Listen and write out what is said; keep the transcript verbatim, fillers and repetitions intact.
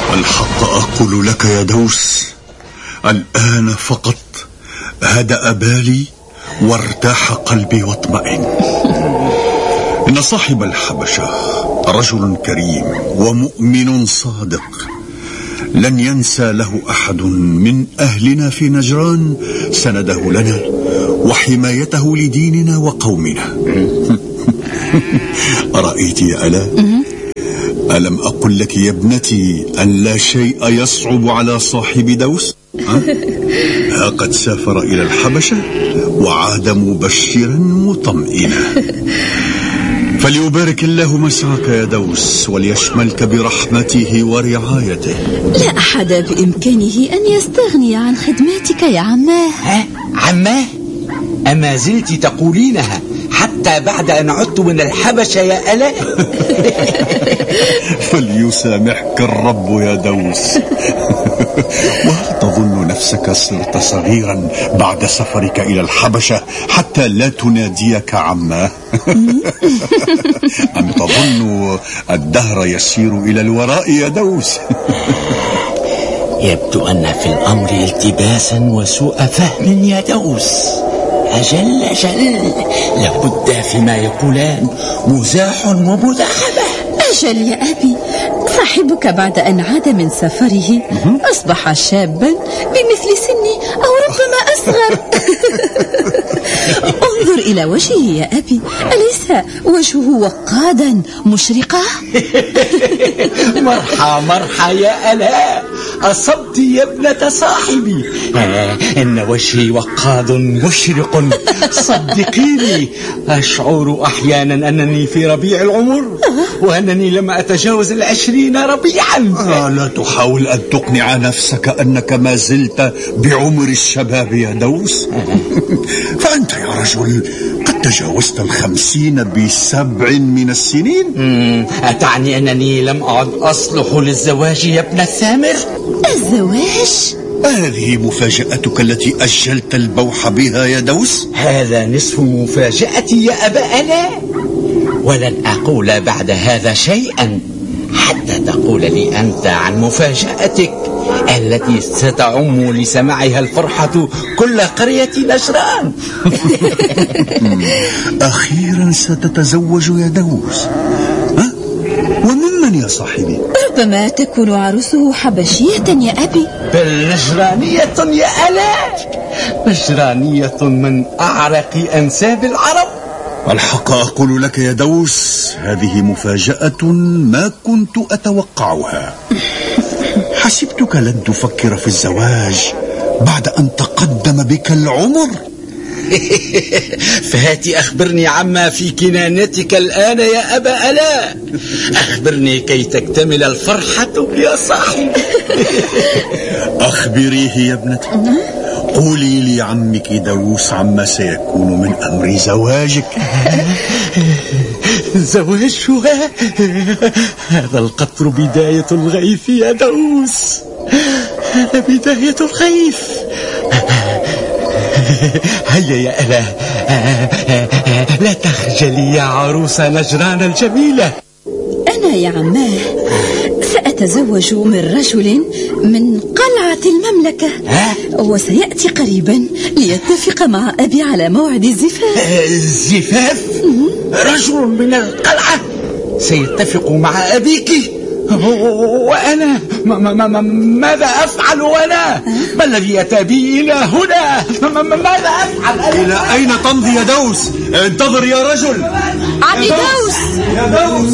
الحق أقول لك يا دوس، الآن فقط هدأ بالي وارتاح قلبي واطمئن. إن صاحب الحبشة رجل كريم ومؤمن صادق، لن ينسى له أحد من أهلنا في نجران سنده لنا وحمايته لديننا وقومنا. أرأيت يا ألا؟ ألم أقل لك يا ابنتي أن لا شيء يصعب على صاحب دوس؟ ها قد سافر إلى الحبشة وعاد مبشرا مطمئنا. فليبارك الله مسعاك يا دوس وليشملك برحمته ورعايته. لا أحد بإمكانه أن يستغني عن خدماتك يا عماه. ها عماه؟ أما زلت تقولينها حتى بعد أن عدت من الحبشة يا ألا؟ فليسامحك الرب يا دوس. وهل تظن نفسك صرت صغيرا بعد سفرك إلى الحبشة حتى لا تناديك عماه؟ أم تظن الدهر يسير إلى الوراء يا دوس؟ يبدو أن في الأمر التباسا وسوء فهم يا دوس. أجل أجل، لابد فيما يقولان مزاح ومداحمة. أجل يا أبي، صاحبك بعد أن عاد من سفره أصبح شابا بمثل سني أو ربما أصغر. انظر إلى وجهه يا أبي، أليس وجهه وقادا مشرقا؟ مرحى مرحى يا ألا، أصبت يا ابنة صاحبي. آه إن وجهي وقاد مشرق. صدقيني، أشعر أحيانا أنني في ربيع العمر وأنني لم أتجاوز العشرين ربيعا. آه لا تحاول أن تقنع نفسك أنك ما زلت بعمر الشباب يا دوس. فأنت يا رجل قد تجاوزت الخمسين بسبع من السنين. أتعني أنني لم أعد أصلح للزواج يا ابن الثامر؟ الزواج؟ هذه مفاجأتك التي أجلت البوح بها يا دوس؟ هذا نصف مفاجأتي يا أبا ألا، ولن أقول بعد هذا شيئا حتى تقول لي أنت عن مفاجأتك التي ستعم لسماعها الفرحة كل قرية نجران. أخيرا ستتزوج يا دوس؟ ها؟ وممن يا صاحبي؟ ربما تكون عروسه حبشية يا أبي. بل نجرانية يا ألا، نجرانية من أعرق أنساب العرب. الحق أقول لك يا دوس، هذه مفاجأة ما كنت أتوقعها. حسبتك لن تفكر في الزواج بعد أن تقدم بك العمر. فهات أخبرني عما في كنانتك الآن يا أبا ألا، أخبرني كي تكتمل الفرحة يا صاحبي. أخبريه يا ابنتي، قولي لعمك دوس عما سيكون من أمر زواجك. زواجها؟ هذا القطر بداية الغيث يا دوس، هذا بداية الغيث. هيا يا ألا، لا تخجلي يا عروس نجران الجميلة. أنا يا عماه سأتزوج من رجل من قلعة المملكة، وسيأتي قريبا ليتفق مع أبي على موعد الزفاف. الزفاف؟ رجل من القلعة سيتفق مع أبيك؟ وأنا ما ما ما ماذا أفعل وأنا؟ ما الذي أتى بي إلى هنا؟ ماذا أفعل؟ إلى أين تمضي يا دوس؟ انتظر يا رجل. عمي دوس. يا دوس